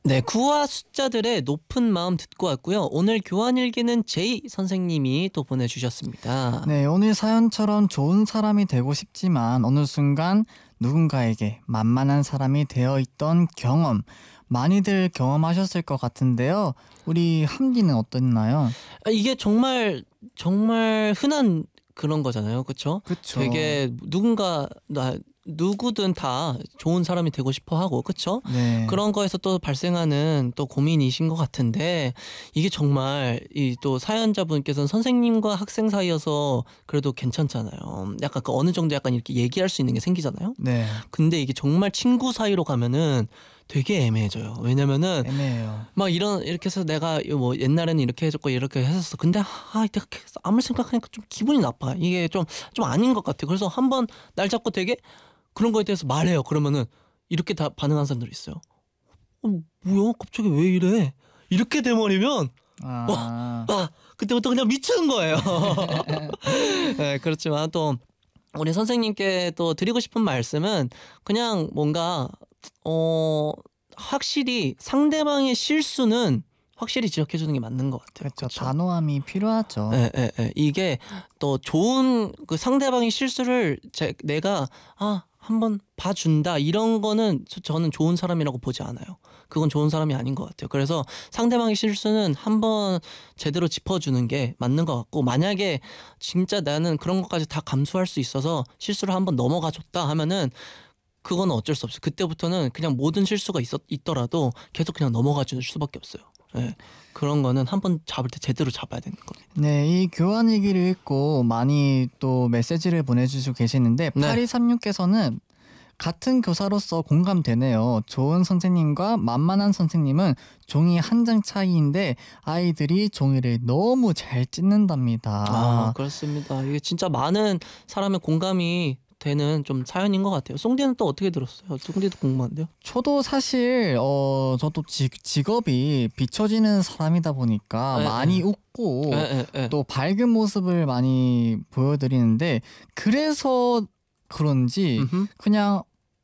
네, 구화 숫자들의 높은 마음 듣고 왔고요. 오늘 교환일기는 제이 선생님이 또 보내주셨습니다. 네, 오늘 사연처럼 좋은 사람이 되고 싶지만 어느 순간 누군가에게 만만한 사람이 되어 있던 경험 많이들 경험하셨을 것 같은데요. 우리 함디는 어땠나요? 이게 정말 흔한 그런 거잖아요, 그렇죠? 그쵸. 되게 누구든 다 좋은 사람이 되고 싶어 하고, 그렇죠? 네. 그런 거에서 또 발생하는 또 고민이신 것 같은데, 이게 정말 이 또 사연자분께서는 선생님과 학생 사이여서 그래도 괜찮잖아요. 약간 그 어느 정도 약간 이렇게 얘기할 수 있는 게 생기잖아요. 네. 근데 이게 정말 친구 사이로 가면은 되게 애매해져요. 왜냐면은 애매해요. 막 이렇게 해서 내가 뭐 옛날에는 이렇게 해줬고 이렇게 했었어. 근데 내가 아무리 생각하니까 좀 기분이 나빠. 이게 좀 아닌 것 같아. 그래서 한번 날 잡고 되게 그런 거에 대해서 말해요. 그러면은 이렇게 다 반응하는 사람들이 있어요. 뭐야? 갑자기 왜 이래? 이렇게 돼버리면 그때부터 그냥 미치는 거예요. 네, 그렇지만 또 우리 선생님께 또 드리고 싶은 말씀은 그냥 뭔가 확실히 상대방의 실수는 확실히 지적해주는 게 맞는 것 같아요. 그렇죠. 단호함이 필요하죠. 예. 이게 또 좋은 그 상대방의 실수를 내가 한번 봐준다 이런 거는 저는 좋은 사람이라고 보지 않아요. 그건 좋은 사람이 아닌 것 같아요. 그래서 상대방의 실수는 한번 제대로 짚어주는 게 맞는 것 같고, 만약에 진짜 나는 그런 것까지 다 감수할 수 있어서 실수를 한번 넘어가줬다 하면은 그건 어쩔 수 없어요. 그때부터는 그냥 모든 실수가 있더라도 계속 그냥 넘어가 줄 수밖에 없어요. 네. 그런 거는 한번 잡을 때 제대로 잡아야 되는 겁니다. 네, 이 교환 일기를 읽고 많이 또 메시지를 보내주시고 계시는데 네. 8236께서는 같은 교사로서 공감되네요. 좋은 선생님과 만만한 선생님은 종이 한 장 차이인데 아이들이 종이를 너무 잘 찢는답니다. 그렇습니다. 이게 진짜 많은 사람의 공감이 되는 좀 사연인 것 같아요. 송디는 또 어떻게 들었어요? 송디도 궁금한데요. 저도 사실 저도 직업이 비춰지는 사람이다 보니까 많이 웃고 또 밝은 모습을 많이 보여드리는데, 그래서 그런지 그냥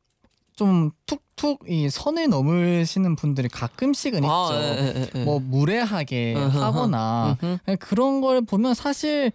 좀 툭툭 이 선을 넘으시는 분들이 가끔씩은 있죠. 뭐 무례하게 하거나 그런 걸 보면 사실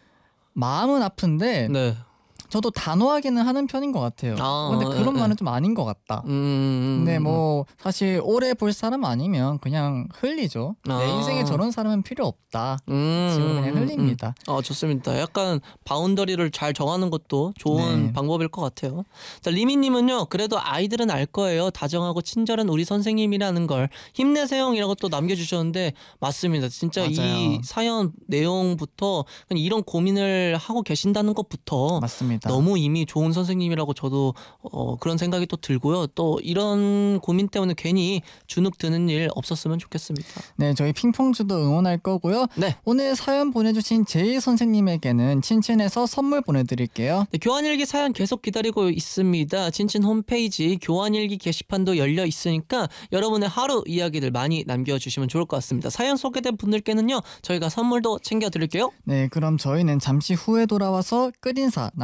마음은 아픈데 네. 저도 단호하게는 하는 편인 것 같아요. 근데 그런 말은 좀 아닌 것 같다. 근데 뭐 사실 오래 볼 사람 아니면 그냥 흘리죠. 내 인생에 저런 사람은 필요 없다. 지금 그냥 흘립니다. 좋습니다. 약간 바운더리를 잘 정하는 것도 좋은 방법일 것 같아요. 자, 리미님은요, 그래도 아이들은 알 거예요. 다정하고 친절한 우리 선생님이라는 걸. 힘내세요이라고 또 남겨주셨는데, 맞습니다. 진짜 맞아요. 이 사연 내용부터 이런 고민을 하고 계신다는 것부터 맞습니다. 너무 이미 좋은 선생님이라고 저도 그런 생각이 또 들고요. 또 이런 고민 때문에 괜히 주눅 드는 일 없었으면 좋겠습니다. 네, 저희 핑퐁주도 응원할 거고요. 네. 오늘 사연 보내주신 제이 선생님에게는 친친에서 선물 보내드릴게요. 네, 교환일기 사연 계속 기다리고 있습니다. 친친 홈페이지 교환일기 게시판도 열려 있으니까 여러분의 하루 이야기들 많이 남겨주시면 좋을 것 같습니다. 사연 소개된 분들께는요, 저희가 선물도 챙겨드릴게요. 네, 그럼 저희는 잠시 후에 돌아와서 끝인사